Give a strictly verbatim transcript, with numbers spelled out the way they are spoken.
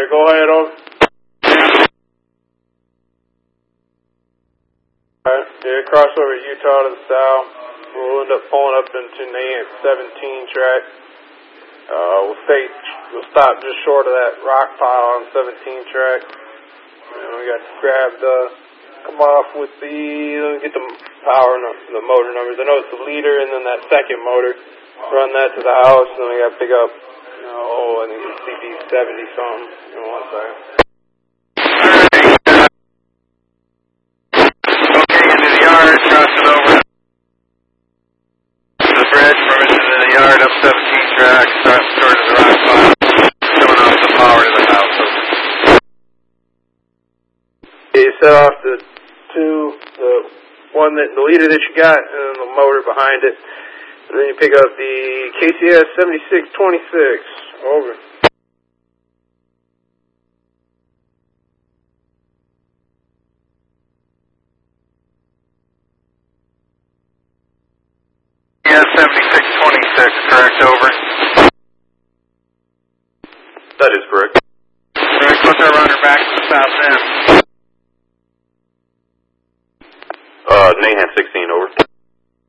there. Go ahead, over. Alright, yeah, cross over Utah to the south. We'll end up pulling up into Nahant seventeen track. Uh, we'll stay, we'll stop just short of that rock pile on seventeen track. And we got to grab the, come off with the, let me get the power, no, the motor numbers. I know it's the leader and then that second motor. Run that to the house, and then we got to pick up, you know, oh, I think it's C D seventy something. You know, one second. Okay, into the yard, crossing over the bridge, moving into the yard, up seventeen track, starting towards the rock pile, showing off the power to the house. Yeah, you set off the two, the one that, the leader that you got, and then the motor behind it. And then you pick up the K C S seventy-six twenty-six. Over. Yeah, seventy-six twenty-six, correct, over. That is correct. Correct, put that runner back to the south end. Uh, Nahant sixteen, over.